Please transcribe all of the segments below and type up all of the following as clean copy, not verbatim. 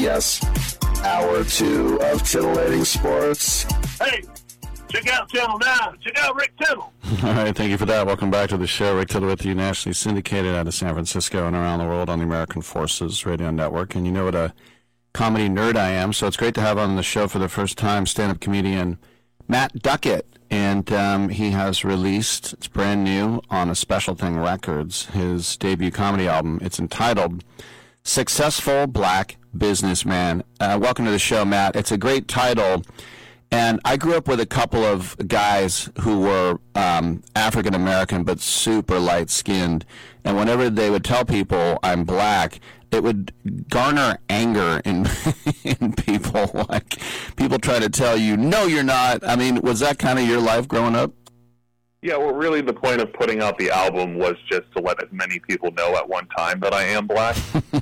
Yes, hour 2 of Titillating Sports. Hey, check out Channel 9. Check out Rick Tittle. All right, thank you for that. Welcome back to the show. Rick Tittle with you, nationally syndicated out of San Francisco and around the world on the American Forces Radio Network. And you know what a comedy nerd I am, so it's great to have on the show for the first time stand-up comedian Matt Duckett. And he has released, it's brand new, on a Special Thing Records, his debut comedy album. It's entitled Successful Black Businessman. Welcome to the show, Matt. It's a great title. And I grew up with a couple of guys who were African-American but super light-skinned. And whenever they would tell people I'm black, it would garner anger in people. Like, people try to tell you, no, you're not. I mean, was that kind of your life growing up? Yeah, well, really the point of putting out the album was just to let as many people know at one time that I am black.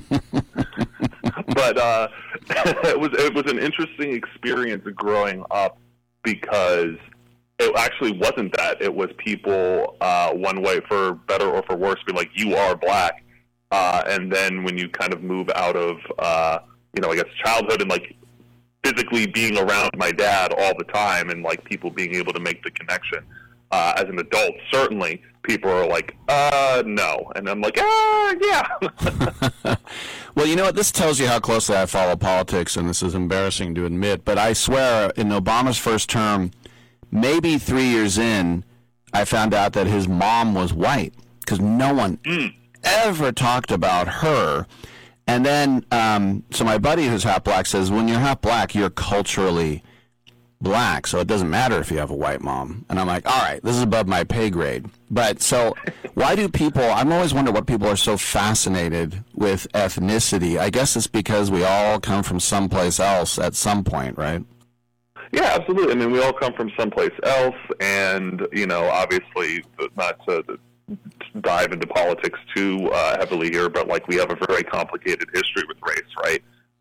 But it was an interesting experience growing up because it actually wasn't that. It was people, one way, for better or for worse, being like, you are black. And then when you kind of move out of, I guess childhood and like physically being around my dad all the time and like people being able to make the connection, as an adult, certainly people are like, no. And I'm like, yeah. Well, you know what? This tells you how closely I follow politics, and this is embarrassing to admit, but I swear in Obama's first term, maybe 3 years in, I found out that his mom was white because no one ever talked about her. And then, so my buddy who's half black says, when you're half black, you're culturally black, so it doesn't matter if you have a white mom. And I'm like, all right, this is above my pay grade. But so why do people, I've always wondered what people are so fascinated with ethnicity. I guess it's because we all come from someplace else at some point, right? Yeah, absolutely. I mean, we all come from someplace else, and, obviously, not to dive into politics too heavily here, but, like, we have a very complicated history with race, right?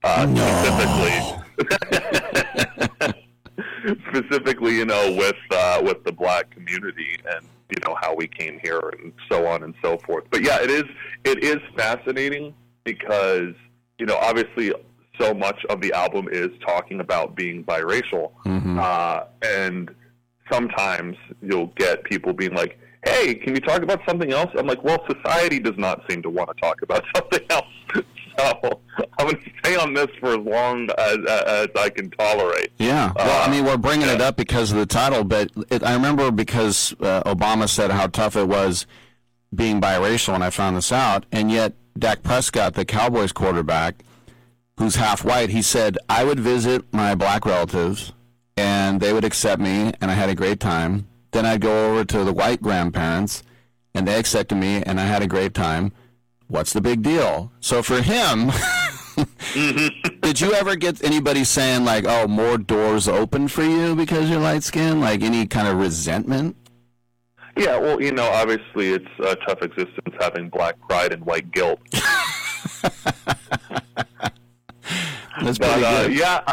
Specifically, with the black community and, how we came here and so on and so forth. But, yeah, it is fascinating because, obviously so much of the album is talking about being biracial. Mm-hmm. And sometimes you'll get people being like, hey, can you talk about something else? I'm like, well, society does not seem to want to talk about something else. So I'm going to stay on this for as long as I can tolerate. Yeah. Well, I mean, we're bringing it up because of the title, but I remember because Obama said how tough it was being biracial, and I found this out, and yet Dak Prescott, the Cowboys quarterback, who's half white, he said, I would visit my black relatives, and they would accept me, and I had a great time. Then I'd go over to the white grandparents, and they accepted me, and I had a great time. What's the big deal? So for him, did you ever get anybody saying, like, oh, more doors open for you because you're light-skinned? Like, any kind of resentment? Yeah, well, obviously it's a tough existence having black pride and white guilt. That's pretty good. Yeah.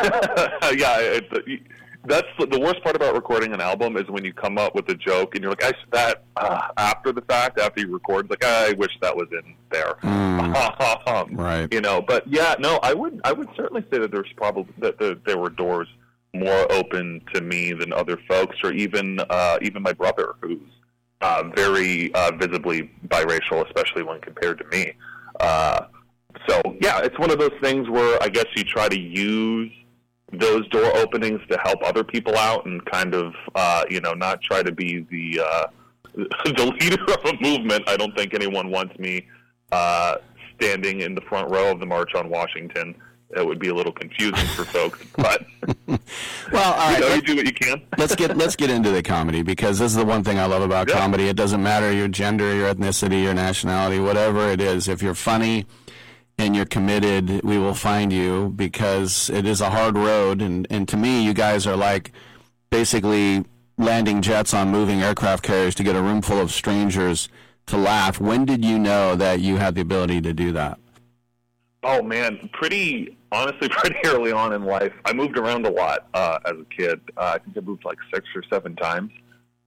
That's the worst part about recording an album is when you come up with a joke and you're like, after the fact, after you record, like, I wish that was in there. Right. But yeah, no, I would certainly say that there's probably that there were doors more open to me than other folks, or even my brother, who's very visibly biracial, especially when compared to me. So yeah, it's one of those things where I guess you try to use those door openings to help other people out and kind of, not try to be the leader of a movement. I don't think anyone wants me standing in the front row of the March on Washington. It would be a little confusing for folks, but well, all right, you do what you can. let's get into the comedy, because this is the one thing I love about comedy. It doesn't matter your gender, your ethnicity, your nationality, whatever it is. If you're funny and you're committed, we will find you, because it is a hard road. And to me, you guys are like basically landing jets on moving aircraft carriers to get a room full of strangers to laugh. When did you know that you had the ability to do that? Oh, man, honestly, pretty early on in life. I moved around a lot as a kid. I think I moved like 6 or 7 times.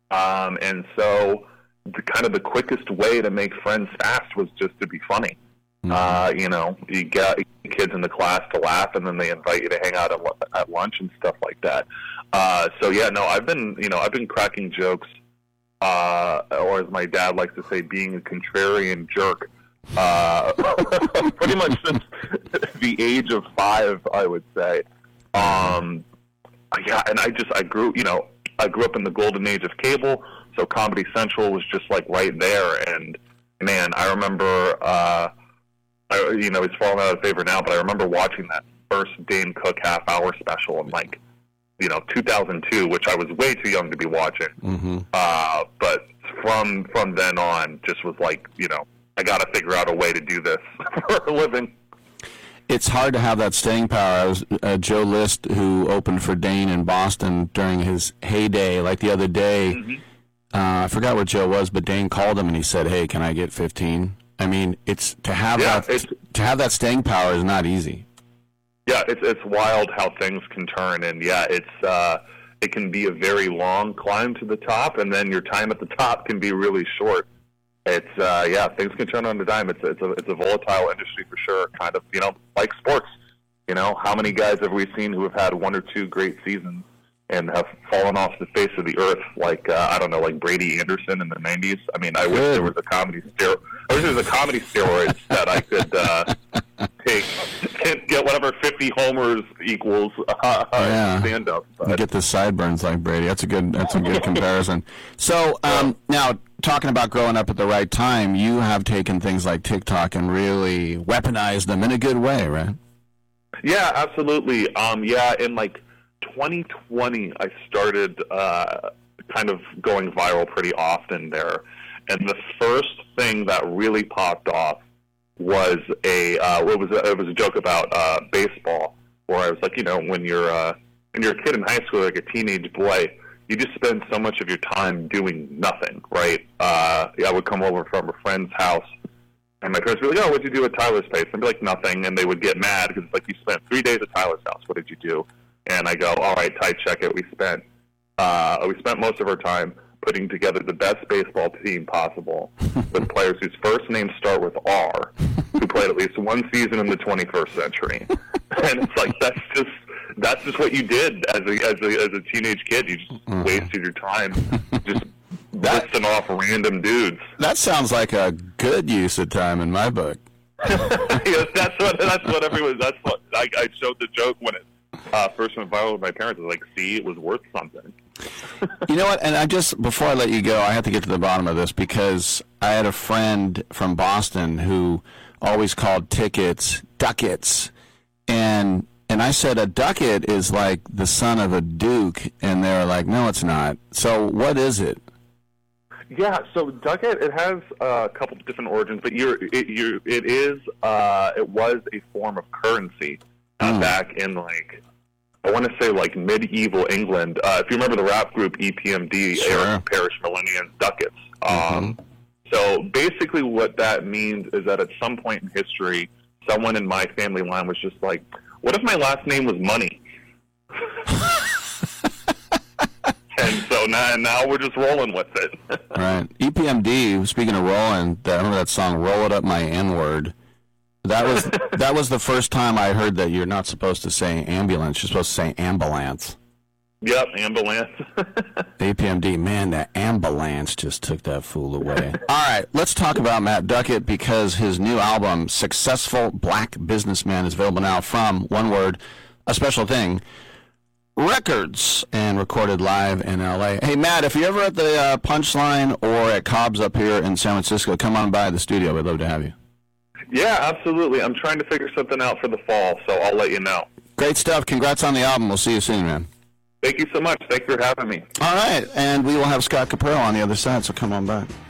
And so the quickest way to make friends fast was just to be funny. You get kids in the class to laugh, and then they invite you to hang out at lunch and stuff like that. I've been cracking jokes, or as my dad likes to say, being a contrarian jerk, pretty much since the age of 5, I would say. And I grew up in the golden age of cable, so Comedy Central was just like right there. And man, I remember, it's fallen out of favor now, but I remember watching that first Dane Cook half-hour special in 2002, which I was way too young to be watching. Mm-hmm. But from then on, just was like, I got to figure out a way to do this for a living. It's hard to have that staying power. I was Joe List, who opened for Dane in Boston during his heyday. Like the other day, I forgot what Joe was, but Dane called him and he said, "Hey, can I get 15?" I mean, it's to have that staying power is not easy. Yeah, it's wild how things can turn, and it can be a very long climb to the top, and then your time at the top can be really short. It's things can turn on a dime. It's a volatile industry for sure. Kind of like sports. How many guys have we seen who have had 1 or 2 great seasons and have fallen off the face of the earth? Like Brady Anderson in the '90s. I mean, I wish there was a comedy steroids that I could take, get whatever 50 homers equals stand up. Get the sideburns like Brady. That's a good comparison. So now, talking about growing up at the right time, you have taken things like TikTok and really weaponized them in a good way, right? Yeah, absolutely. In 2020, I started kind of going viral pretty often there, and the first thing that really popped off was it was a joke about baseball, where I was like, when you're a kid in high school, like a teenage boy, you just spend so much of your time doing nothing, right? I would come over from a friend's house, and my parents would be like, "Oh, what'd you do at Tyler's place?" And I'd be like, "Nothing," and they would get mad because it's like, "You spent 3 days at Tyler's house. What did you do?" And I go, "All right, Ty, check it. We spent most of our time putting together the best baseball team possible with players whose first names start with R, who played at least one season in the 21st century." And it's like that's just what you did as a teenage kid. You just wasted your time just listing off random dudes. That sounds like a good use of time in my book. Yes, that's what everyone. That's what I showed the joke when it first went viral with my parents. I was like, "See, it was worth something." You know what? And before I let you go, I have to get to the bottom of this, because I had a friend from Boston who always called tickets ducats, and I said a ducat is like the son of a duke, and they were like, "No, it's not." So what is it? Yeah, so ducat, it has a couple of different origins, but it was a form of currency back in I want to say medieval England. If you remember the rap group EPMD, sure. Eric Parish Millennium Ducats. So basically what that means is that at some point in history, someone in my family line was just like, "What if my last name was Money?" And so now we're just rolling with it. Right. EPMD, speaking of rolling, I remember that song, "Roll It Up My N-Word." That was the first time I heard that you're not supposed to say ambulance. You're supposed to say ambulance. Yep, ambulance. APMD, man, that ambulance just took that fool away. All right, let's talk about Matt Duckett, because his new album, Successful Black Businessman, is available now from, one word, A Special Thing Records, and recorded live in L.A. Hey, Matt, if you're ever at the Punchline or at Cobb's up here in San Francisco, come on by the studio. We'd love to have you. Yeah, absolutely. I'm trying to figure something out for the fall, so I'll let you know. Great stuff. Congrats on the album. We'll see you soon, man. Thank you so much. Thanks for having me. All right, and we will have Scott Capurro on the other side, so come on back.